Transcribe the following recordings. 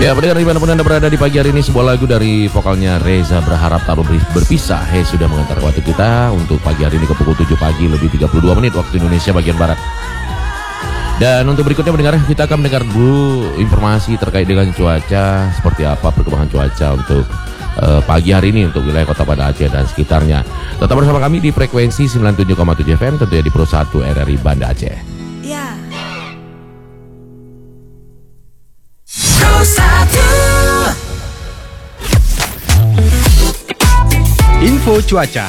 Ya, pendengar dimanapun Anda berada di pagi hari ini, sebuah lagu dari vokalnya Reza Berharap Tak Berpisah sudah mengantar waktu kita untuk pagi hari ini ke pukul 7 pagi lebih 32 menit waktu Indonesia bagian Barat. Dan untuk berikutnya pendengar, kita akan mendengar dulu informasi terkait dengan cuaca, seperti apa perkembangan cuaca untuk pagi hari ini untuk wilayah Kota Banda Aceh dan sekitarnya. Tetap bersama kami di frekuensi 97,7 FM, tentunya di Pro 1 RRI Banda Aceh. Ya. Info cuaca.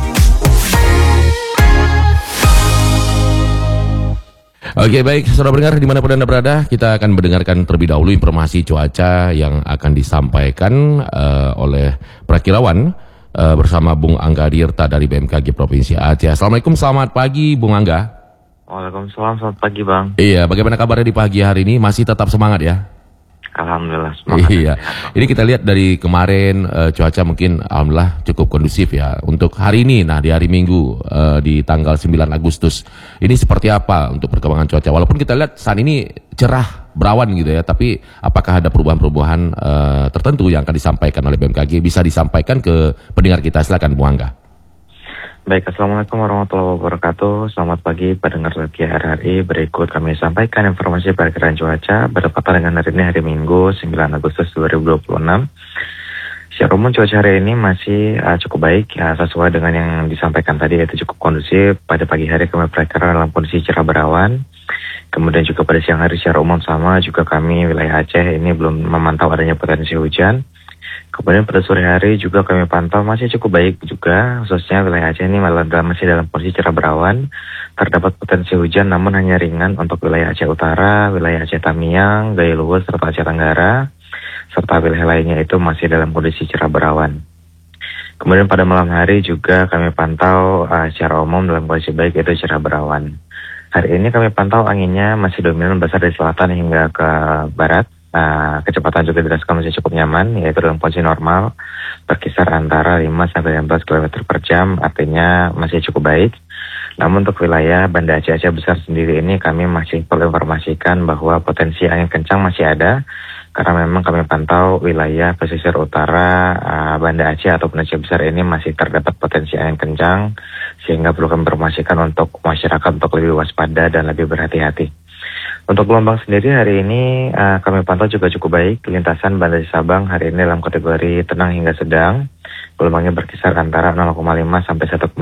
Oke, baik, saudara pendengar dimanapun Anda berada, kita akan mendengarkan terlebih dahulu informasi cuaca yang akan disampaikan oleh Prakirawan bersama Bung Angga Dirta dari BMKG Provinsi Aceh. Assalamualaikum, selamat pagi Bung Angga. Waalaikumsalam, selamat pagi Bang. Iya, bagaimana kabarnya di pagi hari ini? Masih tetap semangat ya? Alhamdulillah semangat. Iya. Ini kita lihat dari kemarin cuaca mungkin alhamdulillah cukup kondusif ya untuk hari ini. Nah, di hari Minggu di tanggal 9 Agustus ini seperti apa untuk perkembangan cuaca? Walaupun kita lihat saat ini cerah berawan gitu ya, tapi apakah ada perubahan-perubahan tertentu yang akan disampaikan oleh BMKG bisa disampaikan ke pendengar kita? Silakan Bu Angga. Baik, Assalamualaikum warahmatullahi wabarakatuh. Selamat pagi pendengar Radio RRI. Berikut kami sampaikan informasi perakiraan cuaca bertepatan dengan hari ini, hari Minggu 9 Agustus 2026. Secara umum cuaca hari ini masih cukup baik ya, sesuai dengan yang disampaikan tadi, yaitu cukup kondusif. Pada pagi hari kami perakiraan dalam kondisi cerah berawan. Kemudian juga pada siang hari secara umum sama, juga kami wilayah Aceh ini belum memantau adanya potensi hujan. Kemudian pada sore hari juga kami pantau masih cukup baik juga, khususnya wilayah Aceh ini masih dalam kondisi cerah berawan. Terdapat potensi hujan namun hanya ringan untuk wilayah Aceh Utara, wilayah Aceh Tamiang, Gaya Luhur, serta Aceh Tenggara. Serta wilayah lainnya itu masih dalam kondisi cerah berawan. Kemudian pada malam hari juga kami pantau secara umum dalam kondisi baik, yaitu cerah berawan. Hari ini kami pantau anginnya masih dominan besar dari selatan hingga ke barat. Kecepatan juga dirasakan masih cukup nyaman, yaitu dalam kondisi normal berkisar antara 5 sampai 16 km per jam, artinya masih cukup baik. Namun untuk wilayah Banda Aceh besar sendiri ini kami masih perlu informasikan bahwa potensi angin kencang masih ada, karena memang kami pantau wilayah pesisir utara Banda Aceh ataupun Aceh besar ini masih terdapat potensi angin kencang, sehingga perlu kami informasikan untuk masyarakat untuk lebih waspada dan lebih berhati-hati. Untuk gelombang sendiri hari ini kami pantau juga cukup baik. Lintasan Banda Sabang hari ini dalam kategori tenang hingga sedang. Gelombangnya berkisar antara 0,5 sampai 1,25.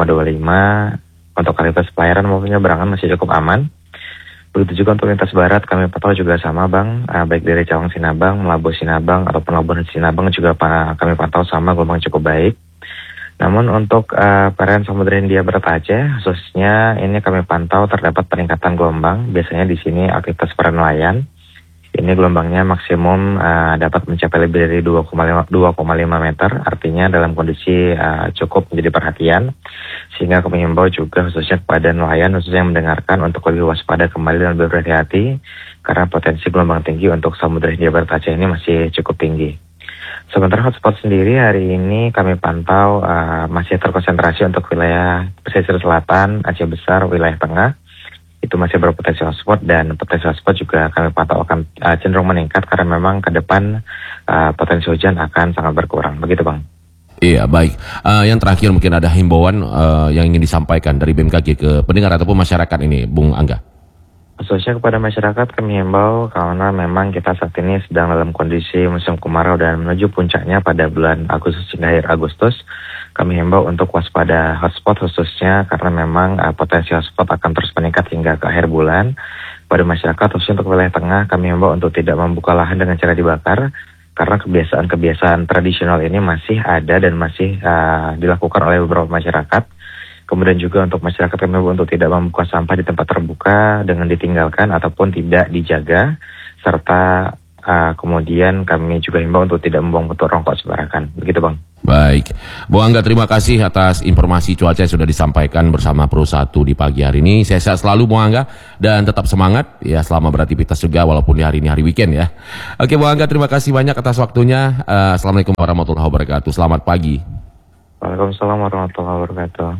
Untuk aktivitas pelayaran maupun penyeberangan masih cukup aman. Begitu juga untuk lintas barat kami pantau juga sama Bang. Baik dari Cawang Sinabang, Melabuh Sinabang ataupun Labuan Sinabang juga kami pantau sama, gelombang cukup baik. Namun untuk perairan Samudra Hindia Barat Aceh, khususnya ini kami pantau terdapat peningkatan gelombang. Biasanya di sini aktivitas para nelayan, ini gelombangnya maksimum dapat mencapai lebih dari 2,5 meter, artinya dalam kondisi cukup menjadi perhatian. Sehingga kami himbau juga khususnya kepada nelayan, khususnya yang mendengarkan, untuk lebih waspada kembali dan lebih berhati-hati, karena potensi gelombang tinggi untuk Samudra Hindia Barat Aceh ini masih cukup tinggi. Sementara hotspot sendiri hari ini kami pantau masih terkonsentrasi untuk wilayah pesisir selatan, Aceh besar, wilayah tengah. Itu masih berpotensi hotspot, dan potensi hotspot juga kami pantau akan cenderung meningkat karena memang ke depan potensi hujan akan sangat berkurang. Begitu Bang. Iya, baik. Yang terakhir mungkin ada himbauan yang ingin disampaikan dari BMKG ke pendengar ataupun masyarakat ini, Bung Angga. Khususnya kepada masyarakat kami himbau, karena memang kita saat ini sedang dalam kondisi musim kemarau dan menuju puncaknya pada bulan Agustus hingga akhir Agustus. Kami himbau untuk waspada hotspot khususnya karena memang potensi hotspot akan terus meningkat hingga ke akhir bulan. Pada masyarakat khususnya untuk wilayah tengah kami himbau untuk tidak membuka lahan dengan cara dibakar, karena kebiasaan tradisional ini masih ada dan masih dilakukan oleh beberapa masyarakat. Kemudian juga untuk masyarakat kami untuk tidak membuka sampah di tempat terbuka dengan ditinggalkan ataupun tidak dijaga, serta kemudian kami juga himbau untuk tidak membuang puntung rokok sembarangan. Begitu Bang. Baik, Bu Angga, terima kasih atas informasi cuaca yang sudah disampaikan bersama Pro 1 di pagi hari ini. Sehat selalu Bu Angga, dan tetap semangat ya selama beraktivitas juga, walaupun di hari ini hari weekend ya. Oke Bu Angga, terima kasih banyak atas waktunya. Assalamualaikum warahmatullahi wabarakatuh. Selamat pagi. Waalaikumsalam warahmatullahi wabarakatuh.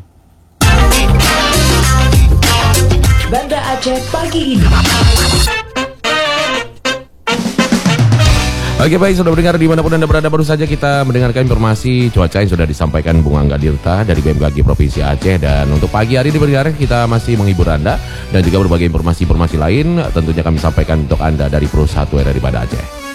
Banda Aceh pagi ini. Oke baik, sudah mendengar dimanapun Anda berada, baru saja kita mendengarkan informasi cuaca yang sudah disampaikan Bung Angga Dirta dari BMKG Provinsi Aceh. Dan untuk pagi hari ini berbicara kita masih menghibur Anda dan juga berbagai informasi-informasi lain tentunya kami sampaikan untuk Anda dari Pro 1 RRI Banda Aceh.